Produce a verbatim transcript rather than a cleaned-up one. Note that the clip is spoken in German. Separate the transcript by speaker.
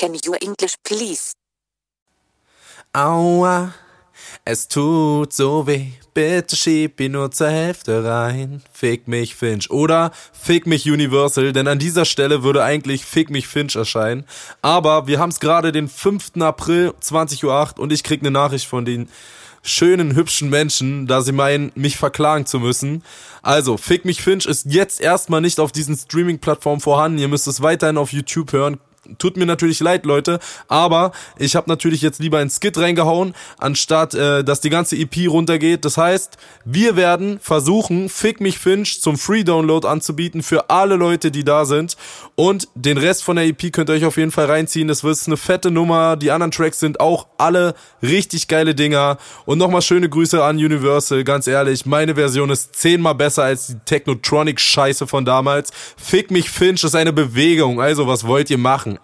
Speaker 1: Can you English please?
Speaker 2: Aua, es tut so weh, bitte schieb ihn nur zur Hälfte rein. Fick mich Finch oder Fick mich Universal, denn an dieser Stelle würde eigentlich Fick mich Finch erscheinen. Aber wir haben es gerade den fünften April, zwanzig Uhr acht und ich krieg eine Nachricht von den schönen, hübschen Menschen, da sie meinen, mich verklagen zu müssen. Also, Fick mich Finch ist jetzt erstmal nicht auf diesen Streaming-Plattformen vorhanden. Ihr müsst es weiterhin auf YouTube hören. Tut mir natürlich leid, Leute, aber ich habe natürlich jetzt lieber einen Skit reingehauen, anstatt äh, dass die ganze E P runtergeht. Das heißt, wir werden versuchen, Fick mich Finch zum Free-Download anzubieten für alle Leute, die da sind. Und den Rest von der E P könnt ihr euch auf jeden Fall reinziehen. Das wird eine fette Nummer. Die anderen Tracks sind auch alle richtig geile Dinger. Und nochmal schöne Grüße an Universal. Ganz ehrlich, meine Version ist zehnmal besser als die Technotronic-Scheiße von damals. Fick mich Finch ist eine Bewegung. Also, was wollt ihr machen?